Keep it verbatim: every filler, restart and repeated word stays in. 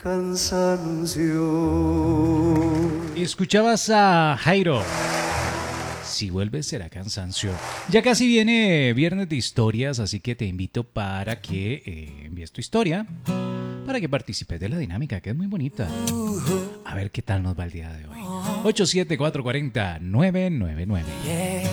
cansancio. Escuchabas a Jairo. Si vuelves será cansancio. Ya casi viene viernes de historias, así que te invito para que eh, envíes tu historia, para que participes de la dinámica, que es muy bonita. A ver qué tal nos va el día de hoy. ocho siete cuatro cuatro cero nueve nueve nueve. Yeah.